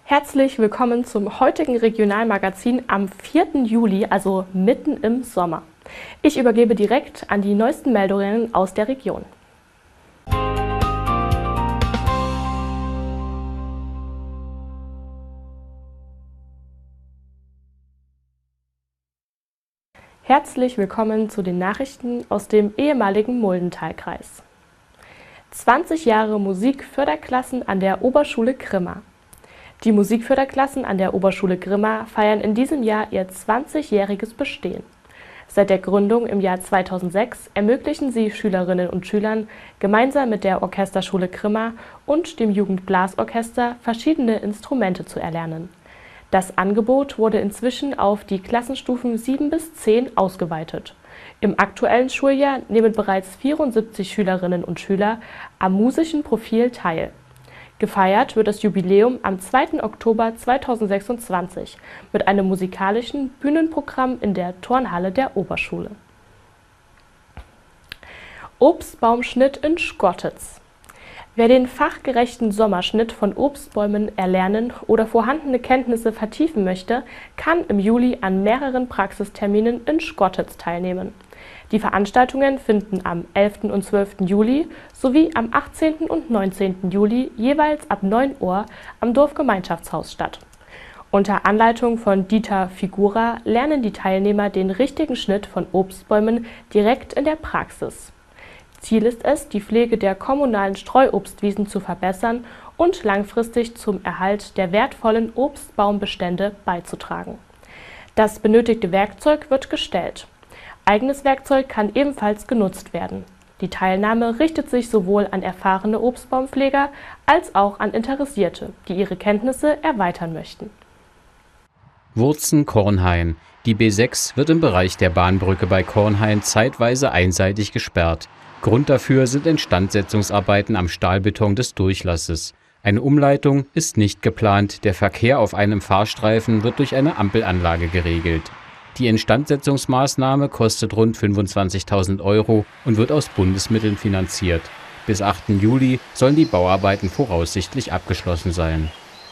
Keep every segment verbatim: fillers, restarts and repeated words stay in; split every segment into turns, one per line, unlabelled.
Herzlich willkommen zum heutigen Regionalmagazin am vierten Juli, also mitten im Sommer. Ich übergebe direkt an die neuesten Meldungen aus der Region. Herzlich willkommen zu den Nachrichten aus dem ehemaligen Muldentalkreis. zwanzig Jahre Musikförderklassen an der Oberschule Grimma. Die Musikförderklassen an der Oberschule Grimma feiern in diesem Jahr ihr zwanzigjähriges Bestehen. Seit der Gründung im Jahr zweitausendsechs ermöglichen sie Schülerinnen und Schülern gemeinsam mit der Orchesterschule Grimma und dem Jugendblasorchester verschiedene Instrumente zu erlernen. Das Angebot wurde inzwischen auf die Klassenstufen sieben bis zehn ausgeweitet. Im aktuellen Schuljahr nehmen bereits vierundsiebzig Schülerinnen und Schüler am musischen Profil teil. Gefeiert wird das Jubiläum am zweiten Oktober zweitausendsechsundzwanzig mit einem musikalischen Bühnenprogramm in der Turnhalle der Oberschule. Obstbaumschnitt in Schgottitz. Wer den fachgerechten Sommerschnitt von Obstbäumen erlernen oder vorhandene Kenntnisse vertiefen möchte, kann im Juli an mehreren Praxisterminen in Schgottitz teilnehmen. Die Veranstaltungen finden am elften und zwölften Juli sowie am achtzehnten und neunzehnten Juli jeweils ab neun Uhr am Dorfgemeinschaftshaus statt. Unter Anleitung von Dieter Figura lernen die Teilnehmer den richtigen Schnitt von Obstbäumen direkt in der Praxis. Ziel ist es, die Pflege der kommunalen Streuobstwiesen zu verbessern und langfristig zum Erhalt der wertvollen Obstbaumbestände beizutragen. Das benötigte Werkzeug wird gestellt. Eigenes Werkzeug kann ebenfalls genutzt werden. Die Teilnahme richtet sich sowohl an erfahrene Obstbaumpfleger als auch an Interessierte, die ihre Kenntnisse erweitern möchten.
Wurzen-Kornhain. Die B sechs wird im Bereich der Bahnbrücke bei Kornhain zeitweise einseitig gesperrt. Grund dafür sind Instandsetzungsarbeiten am Stahlbeton des Durchlasses. Eine Umleitung ist nicht geplant, der Verkehr auf einem Fahrstreifen wird durch eine Ampelanlage geregelt. Die Instandsetzungsmaßnahme kostet rund fünfundzwanzigtausend Euro und wird aus Bundesmitteln finanziert. Bis achten Juli sollen die Bauarbeiten voraussichtlich abgeschlossen sein.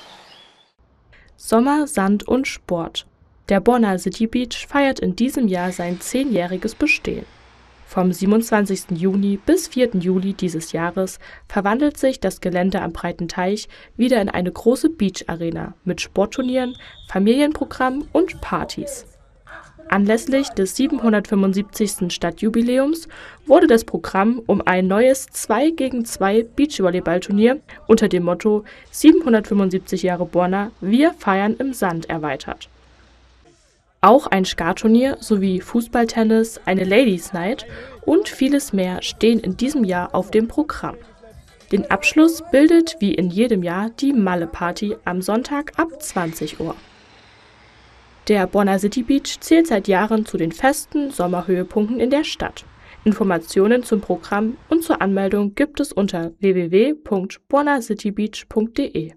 Sommer, Sand und Sport. Der Bonner City Beach feiert in diesem Jahr sein zehnjähriges Bestehen. Vom siebenundzwanzigsten Juni bis vierten Juli dieses Jahres verwandelt sich das Gelände am Breiten Teich wieder in eine große Beach-Arena mit Sportturnieren, Familienprogramm und Partys. Anlässlich des siebenhundertfünfundsiebzigsten Stadtjubiläums wurde das Programm um ein neues zwei gegen zwei Beachvolleyballturnier unter dem Motto siebenhundertfünfundsiebzig Jahre Bonner, wir feiern im Sand erweitert. Auch ein Skaturnier sowie Fußballtennis, eine Ladies Night und vieles mehr stehen in diesem Jahr auf dem Programm. Den Abschluss bildet wie in jedem Jahr die Malle-Party am Sonntag ab zwanzig Uhr. Der Bonner City Beach zählt seit Jahren zu den festen Sommerhöhepunkten in der Stadt. Informationen zum Programm und zur Anmeldung gibt es unter w w w punkt bonnercitybeach punkt d e.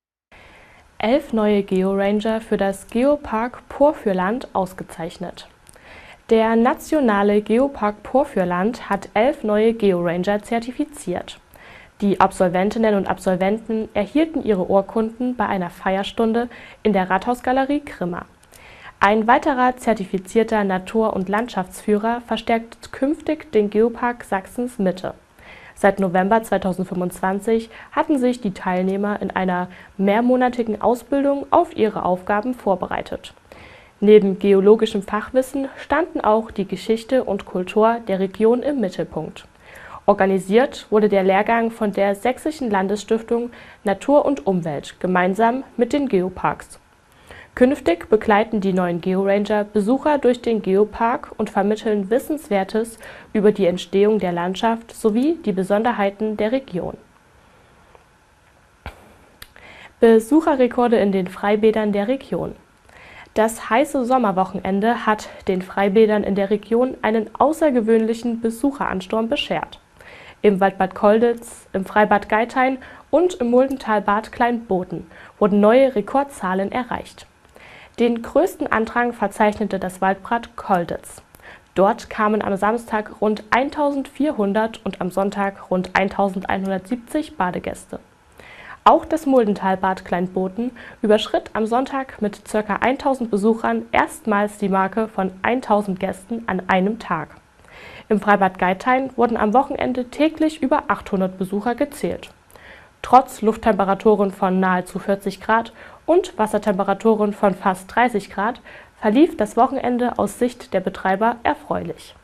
Elf neue Georanger für das Geopark Porfürland ausgezeichnet. Der nationale Geopark Porfürland hat elf neue Georanger zertifiziert. Die Absolventinnen und Absolventen erhielten ihre Urkunden bei einer Feierstunde in der Rathausgalerie Grimma. Ein weiterer zertifizierter Natur- und Landschaftsführer verstärkt künftig den Geopark Sachsens Mitte. Seit November zweitausendfünfundzwanzig hatten sich die Teilnehmer in einer mehrmonatigen Ausbildung auf ihre Aufgaben vorbereitet. Neben geologischem Fachwissen standen auch die Geschichte und Kultur der Region im Mittelpunkt. Organisiert wurde der Lehrgang von der Sächsischen Landesstiftung Natur und Umwelt gemeinsam mit den Geoparks. Künftig begleiten die neuen Georanger Besucher durch den Geopark und vermitteln Wissenswertes über die Entstehung der Landschaft sowie die Besonderheiten der Region. Besucherrekorde in den Freibädern der Region. Das heiße Sommerwochenende hat den Freibädern in der Region einen außergewöhnlichen Besucheransturm beschert. Im Waldbad Kolditz, im Freibad Geithain und im Muldentalbad Kleinboten wurden neue Rekordzahlen erreicht. Den größten Andrang verzeichnete das Waldbad Kolditz. Dort kamen am Samstag rund eintausendvierhundert und am Sonntag rund eintausendeinhundertsiebzig Badegäste. Auch das Muldentalbad Kleinboten überschritt am Sonntag mit ca. tausend Besuchern erstmals die Marke von tausend Gästen an einem Tag. Im Freibad Geithain wurden am Wochenende täglich über achthundert Besucher gezählt. Trotz Lufttemperaturen von nahezu vierzig Grad und Wassertemperaturen von fast dreißig Grad verlief das Wochenende aus Sicht der Betreiber erfreulich.